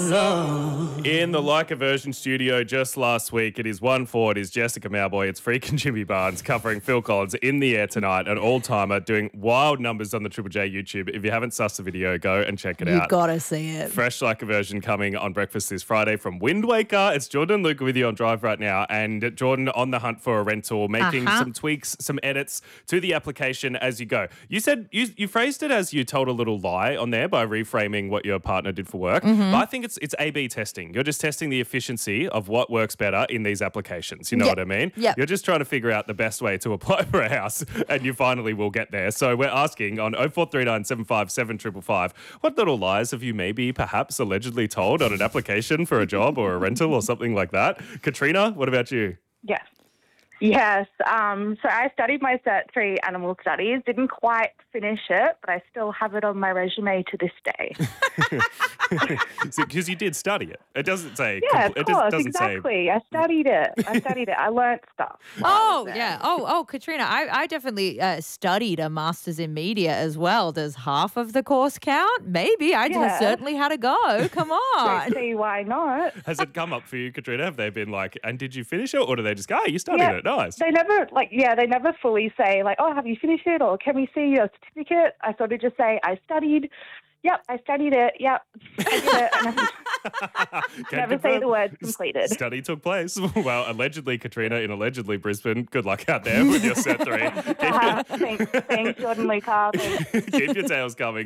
In the Like a Version studio just last week, it is 1-4. It is Jessica Mauboy. It's freaking Jimmy Barnes covering Phil Collins in the air tonight. An all-timer doing wild numbers on the Triple J YouTube. If you haven't sussed the video, go and check it out. You've got to see it. Fresh Like a Version coming on breakfast this Friday from Wind Waker. It's Jordan and Luca with you on Drive right now. And Jordan on the hunt for a rental, making some tweaks, some edits to the application as you go. You said, you phrased it as you told a little lie on there by reframing what your partner did for work. But I think it's A/B testing. You're just testing the efficiency of what works better in these applications. You know what I mean? Yep. You're just trying to figure out the best way to apply for a house, and you finally will get there. So we're asking on 0439 757 555, what little lies have you maybe perhaps allegedly told on an application for a job or a rental or something like that? Katrina, what about you? Yes. So I studied my Cert 3 Animal Studies. Didn't quite finish it, but I still have it on my resume to this day. Because you did study it. It doesn't say. Yeah, of course, doesn't exactly. I studied it. I learnt stuff. Oh, yeah. Oh, Katrina, I definitely studied a master's in media as well. Does half of the course count? Maybe. I certainly had a go. Come on. Don't see why not. Has it come up for you, Katrina? Have they been like, and did you finish it? Or do they just go, you studied it? Nice. They never fully say like, oh, have you finished it? Or can we see your certificate? I sort of just say, I studied. Yep, I studied it. Yep, I did it. And never say the word completed. Study took place. Well, allegedly, Katrina in allegedly Brisbane. Good luck out there with your Cert 3. Thanks, Jordan Luca. Keep your tails coming.